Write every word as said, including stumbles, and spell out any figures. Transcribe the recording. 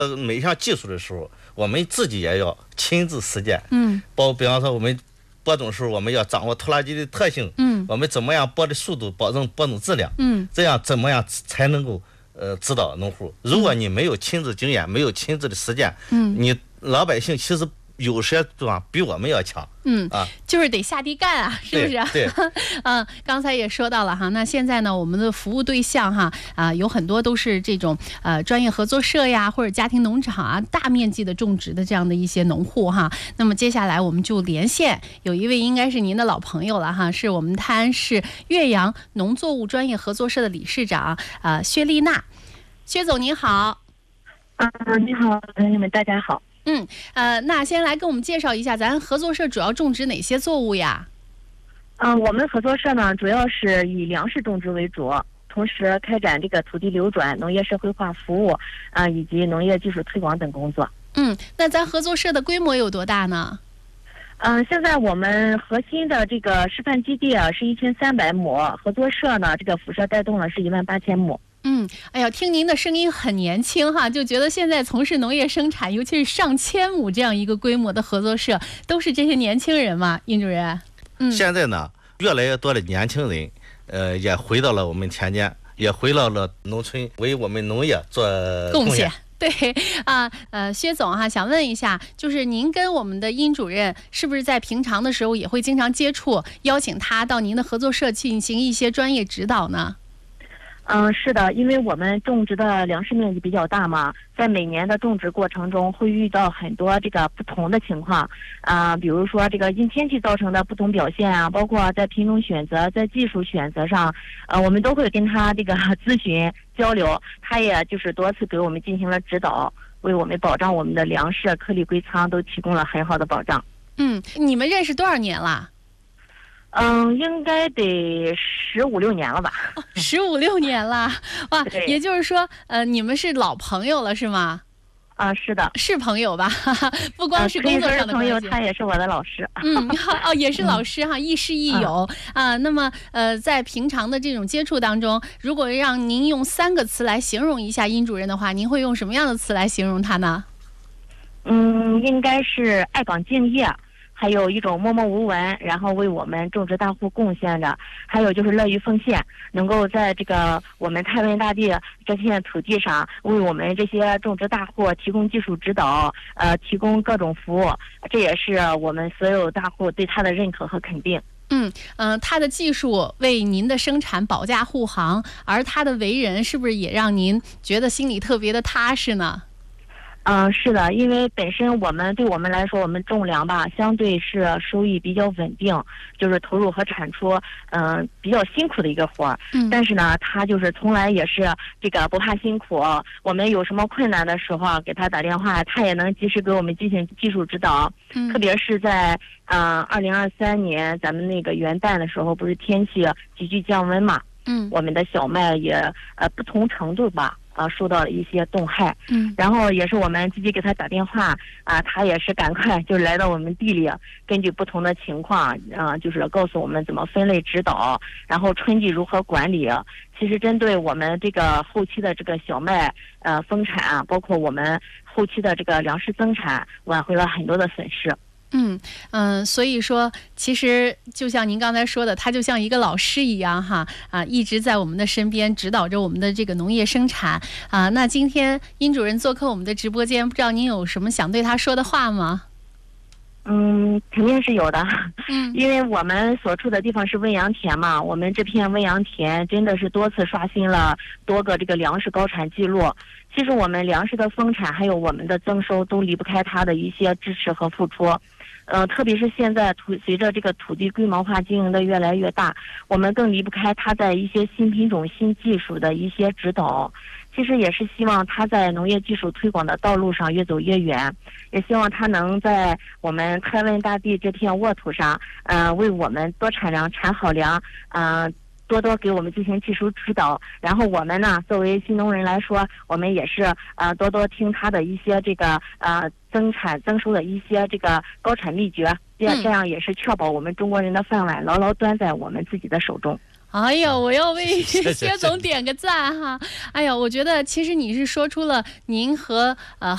呃，每一项技术的时候，我们自己也要亲自实践。 嗯， 包比方说我们播种时候，我们要掌握拖拉机的特性。 嗯， 我们怎么样播的速度，保证播种质量。 嗯， 这样怎么样才能够呃指导农户？如果你没有亲自经验，没有亲自的实践， 嗯， 你老百姓其实有些地方比我们要强。 嗯啊， 就是得下地干啊，是不是？ 对， 嗯，刚才也说到了哈，那现在呢，我们的服务对象哈啊，有很多都是这种呃专业合作社呀，或者家庭农场啊，大面积的种植的这样的一些农户哈。那么接下来我们就连线，有一位应该是您的老朋友了哈，是我们泰安市岳阳农作物专业合作社的理事长啊薛丽娜，薛总您好。 啊，你好，朋友们，大家好。 嗯，呃，那先来跟我们介绍一下，咱合作社主要种植哪些作物呀？ 嗯、呃，我们合作社呢，主要是以粮食种植为主，同时开展这个土地流转、农业社会化服务啊、呃，以及农业技术推广等工作。 嗯，那咱合作社的规模有多大呢？ 嗯、呃，现在我们核心的这个示范基地啊是一千三百亩，合作社呢这个辐射带动了是一万八千亩。 嗯，哎呀，听您的声音很年轻哈，就觉得现在从事农业生产，尤其是上千亩这样一个规模的合作社，都是这些年轻人嘛，殷主任。嗯， 现在呢，越来越多的年轻人，呃，也回到了我们田间，也回到了农村，为我们农业做贡献。 对啊，呃，薛总哈，想问一下，就是您跟我们的殷主任是不是在平常的时候也会经常接触，邀请他到您的合作社进行一些专业指导呢？ 嗯，是的，因为我们种植的粮食面积比较大嘛，在每年的种植过程中会遇到很多这个不同的情况，啊、呃，比如说这个因天气造成的不同表现啊，包括在品种选择、在技术选择上，呃，我们都会跟他这个咨询交流，他也就是多次给我们进行了指导，为我们保障我们的粮食颗粒归仓都提供了很好的保障。 嗯，你们认识多少年了？ 嗯，应该得十五六年了吧？ 哦、十五六年了，哇！也就是说，呃，你们是老朋友了，是吗？ 啊，是的， 是朋友吧？不光是工作上的朋友，他也是我的老师。 嗯，哦，也是老师哈，亦师亦友啊。那么，呃，在平常的这种接触当中，如果让您用三个词来形容一下殷主任的话，您会用什么样的词来形容他呢？ 嗯，应该是爱岗敬业。还有一种默默无闻，然后为我们种植大户贡献着，还有就是乐于奉献，能够在这个我们泰温大地这片土地上，为我们这些种植大户提供技术指导，呃，提供各种服务，这也是我们所有大户对他的认可和肯定。 嗯嗯、呃，他的技术为您的生产保驾护航，而他的为人是不是也让您觉得心里特别的踏实呢？ 嗯、呃，是的，因为本身我们对我们来说，我们种粮吧，相对是收益比较稳定，就是投入和产出，嗯、呃，比较辛苦的一个活儿。嗯。但是呢，他就是从来也是这个不怕辛苦。我们有什么困难的时候，给他打电话，他也能及时给我们进行技术指导。嗯。特别是在嗯二零二三年咱们那个元旦的时候，不是天气急剧降温嘛？嗯。我们的小麦也呃不同程度吧。啊，受到了一些冻害，嗯，然后也是我们自己给他打电话，啊，他也是赶快就来到我们地里，根据不同的情况，啊，就是告诉我们怎么分类指导，然后春季如何管理。其实针对我们这个后期的这个小麦呃丰产，包括我们后期的这个粮食增产，挽回了很多的损失。 嗯嗯、呃，所以说，其实就像您刚才说的，他就像一个老师一样哈啊，一直在我们的身边指导着我们的这个农业生产啊。那今天殷主任做客我们的直播间，不知道您有什么想对他说的话吗？ 嗯，肯定是有的。嗯，因为我们所处的地方是温阳田嘛，我们这片温阳田真的是多次刷新了多个这个粮食高产记录。其实我们粮食的丰产还有我们的增收都离不开它的一些支持和付出。呃，特别是现在土随着这个土地规模化经营的越来越大，我们更离不开它在一些新品种、新技术的一些指导。其实也是希望它在农业技术推广的道路上越走越远，也希望它能在我们泰温大地这片沃土上，呃，为我们多产粮、产好粮，呃。多多给我们进行技术指导，然后我们呢，作为新农人来说，我们也是呃多多听他的一些这个呃增产增收的一些这个高产秘诀，这样这样也是确保我们中国人的饭碗牢牢端在我们自己的手中。 哎呀，我要为薛总点个赞哈！哎呀，我觉得其实你是说出了您和呃